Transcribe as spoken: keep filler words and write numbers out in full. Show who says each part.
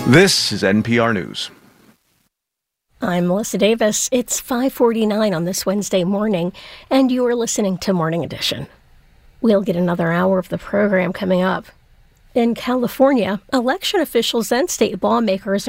Speaker 1: This is N P R News.
Speaker 2: I'm Melissa Davis. It's five forty-nine on this Wednesday morning, and you are listening to Morning Edition. We'll get another hour of the program coming up. In California, election officials and state lawmakers